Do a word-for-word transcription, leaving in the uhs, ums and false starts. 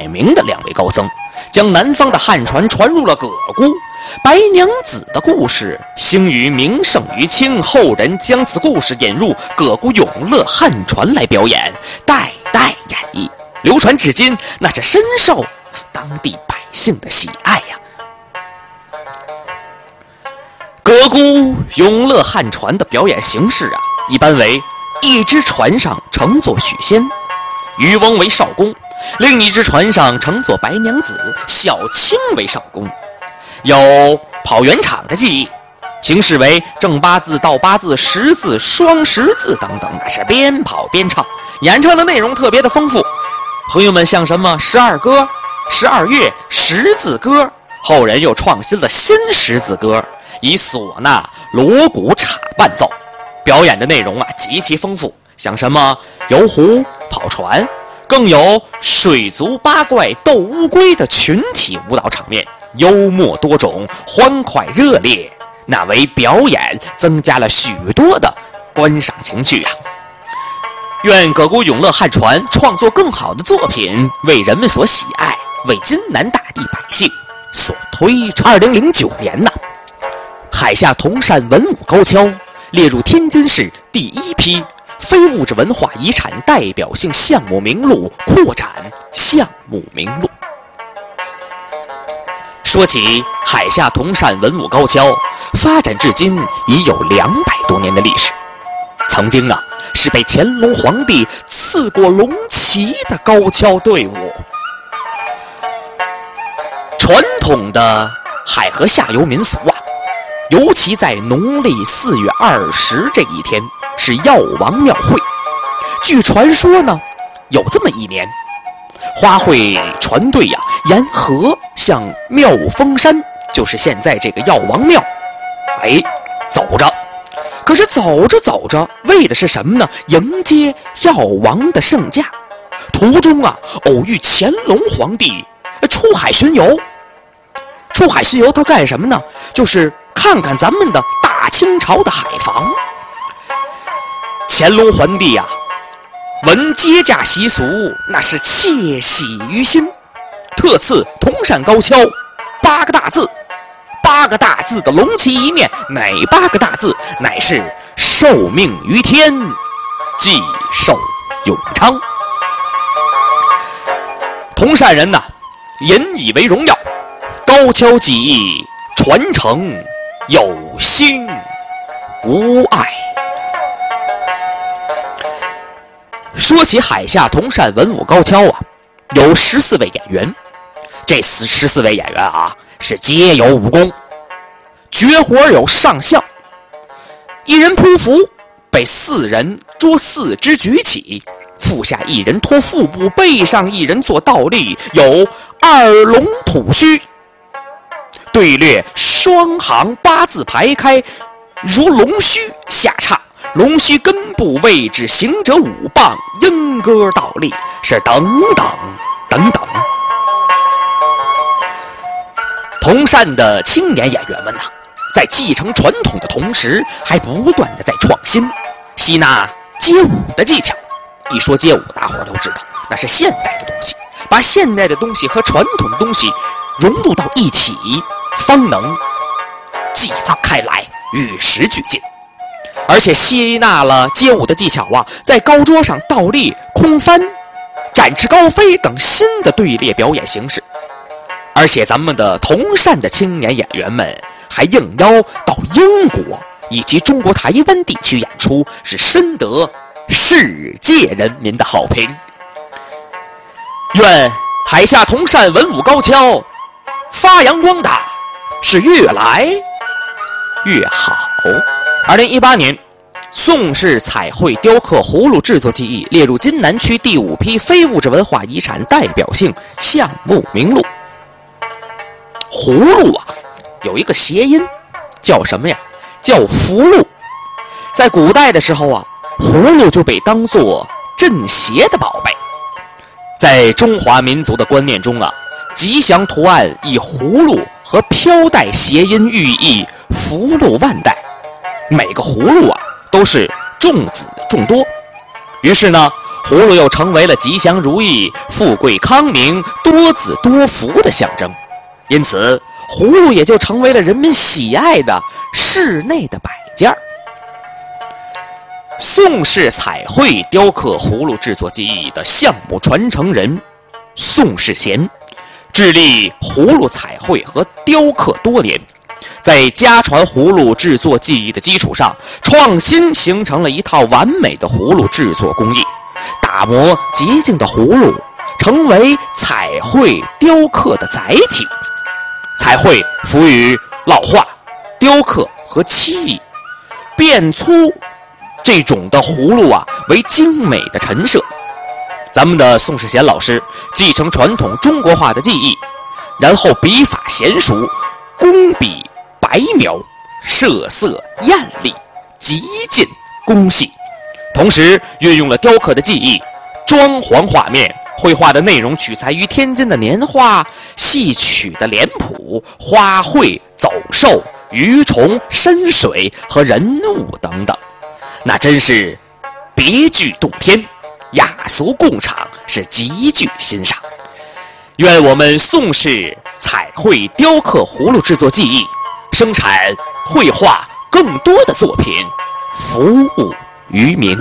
改名的两位高僧，将南方的汉传传入了葛沽。白娘子的故事兴于名盛于清，后人将此故事引入葛沽永乐汉传来表演，代代演绎，流传至今，那是深受当地百姓的喜爱呀。葛沽永乐汉传的表演形式啊，一般为一只船上乘坐许仙，渔翁为少公，另一只船上乘坐白娘子，小青为少公。有跑圆场的技艺，形式为正八字、倒八字、十字、双十字等等，那是边跑边唱，演唱的内容特别的丰富。朋友们像什么十二歌、十二乐、十字歌，后人又创新了新十字歌，以唢呐、锣鼓镲伴奏，表演的内容啊极其丰富，像什么游湖、跑船，更有水族八怪、斗乌龟的群体舞蹈场面，幽默多种，欢快热烈，那为表演增加了许多的观赏情趣啊！愿葛沽永乐汉传创作更好的作品，为人们所喜爱，为津南大地百姓所推崇。二零零九年呢，海下铜山文武高跷列入天津市第一批非物质文化遗产代表性项目名录，扩展项目名录。说起海下铜山文武高跷，发展至今已有两百多年的历史。曾经啊，是被乾隆皇帝赐过龙旗的高跷队伍。传统的海河下游民俗啊，尤其在农历四月二十这一天是药王庙会。据传说呢，有这么一年，花卉船队呀、啊，沿河向妙峰山，就是现在这个药王庙，哎，走着。可是走着走着，为的是什么呢？迎接药王的圣驾。途中啊，偶遇乾隆皇帝出海巡游。出海巡游他干什么呢？就是看看咱们的大清朝的海防。乾隆皇帝啊，闻接驾习俗，那是窃喜于心，特赐铜山高跷八个大字。八个大字的龙旗一面，哪八个大字？乃是受命于天，既寿永昌。铜山人呐，引以为荣耀，高跷技艺传承有兴无碍。说起海下铜山文武高跷啊，有十四位演员，这十四位演员啊，是皆有武功。绝活有上相，一人匍匐，被四人捉四肢举起，腹下一人托腹部，背上一人做倒立，有二龙吐须。队列双行八字排开，如龙须下叉，龙须根部位置行者五棒，莺歌倒立，是等等等等。铜山的青年演员们呐、啊，在继承传统的同时，还不断的在创新，吸纳街舞的技巧。一说街舞，大伙儿都知道，那是现代的东西，把现代的东西和传统的东西融入到一起，方能继放开来，与时俱进。而且吸纳了街舞的技巧啊，在高桌上倒立、空翻、展翅高飞等新的队列表演形式。而且咱们的铜山的青年演员们还应邀到英国以及中国台湾地区演出，是深得世界人民的好评。愿海下铜山文武高跷发扬光大，是越来越好。二零一八年，宋式彩绘雕刻葫芦制作技艺列入津南区第五批非物质文化遗产代表性项目名录。葫芦啊，有一个谐音，叫什么呀？叫福禄。在古代的时候啊，葫芦就被当作镇邪的宝贝。在中华民族的观念中啊，吉祥图案以葫芦和飘带谐音，寓意福禄万代。每个葫芦啊，都是众子众多。于是呢， 葫芦又成为了吉祥如意、富贵康宁、多子多福的象征，因此葫芦也就成为了人们喜爱的室内的摆件。宋氏彩绘雕刻葫芦制作技艺的项目传承人宋世贤，致力葫芦彩绘和雕刻多年，在家传葫芦制作技艺的基础上，创新形成了一套完美的葫芦制作工艺，打磨洁净的葫芦成为彩绘雕刻的载体。彩绘辅以烙画、雕刻和漆艺，变粗这种的葫芦啊为精美的陈设。咱们的宋世贤老师继承传统中国画的技艺，然后笔法娴熟，工笔白描，色色艳丽，极尽工细，同时运用了雕刻的技艺，装潢画面。绘画的内容取材于天津的年画、戏曲的脸谱、花卉、走兽、鱼虫、山水和人物等等，那真是别具洞天，雅俗共赏，是极具欣赏。愿我们宋氏彩绘雕刻葫芦制作技艺，生产绘画更多的作品，服务于民。